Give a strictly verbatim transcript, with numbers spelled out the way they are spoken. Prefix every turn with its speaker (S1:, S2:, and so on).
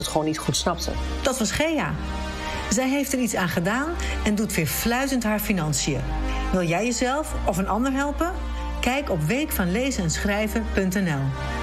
S1: het gewoon niet goed snapte.
S2: Dat was Gea. Zij heeft er iets aan gedaan en doet weer fluitend haar financiën. Wil jij jezelf of een ander helpen? Kijk op week van lezen en schrijven punt n l.